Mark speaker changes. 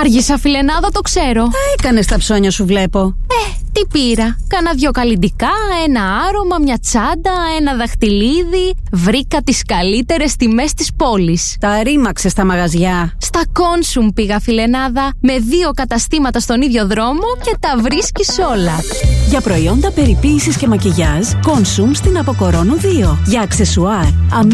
Speaker 1: Άργησα, φιλενάδα, το ξέρω.
Speaker 2: Έκανες τα ψώνια σου, βλέπω.
Speaker 1: Τι πήρα? Κάνα 2 καλλυντικά, ένα άρωμα, μια τσάντα, ένα δαχτυλίδι. Βρήκα τις καλύτερες τιμές της πόλης.
Speaker 2: Τα ρήμαξες στα μαγαζιά.
Speaker 1: Στα Κόνσουμ πήγα, φιλενάδα, με 2 καταστήματα στον ίδιο δρόμο και τα βρίσκεις όλα.
Speaker 2: Για προϊόντα περιποίησης και μακιγιάζ, Κόνσουμ στην Αποκορώνου 2. Για αξεσουάρ,